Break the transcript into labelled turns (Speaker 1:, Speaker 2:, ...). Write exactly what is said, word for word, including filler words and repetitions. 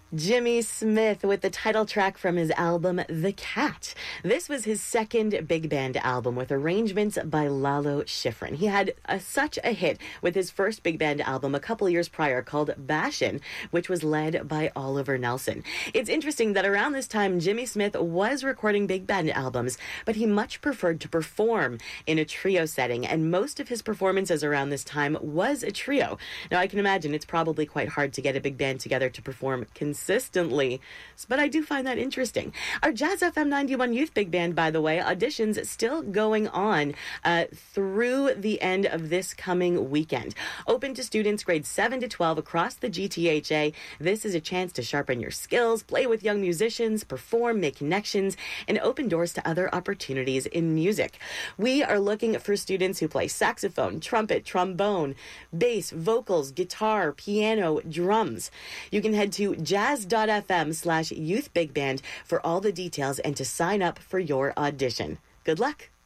Speaker 1: Jimmy Smith with the title track from his album, The Cat. This was his second big band album with arrangements by Lalo Schifrin. He had a, such a hit with his first big band album a couple years prior called Bashin', which was led by Oliver Nelson. It's interesting that around this time, Jimmy Smith was recording big band albums, but he much preferred to perform in a trio setting, and most of his performances around this time was a trio. Now, I can imagine it's probably quite hard to get a big band together to perform consistently. consistently, but I do find that interesting. Our Jazz F M ninety-one Youth Big Band, by the way, auditions still going on uh, through the end of this coming weekend. Open to students grades seven to twelve across the G T H A. This is a chance to sharpen your skills, play with young musicians, perform, make connections, and open doors to other opportunities in music. We are looking for students who play saxophone, trumpet, trombone, bass, vocals, guitar, piano, drums. You can head to jazz.fm slash youth big band for all the details and to sign up for your audition. Good luck.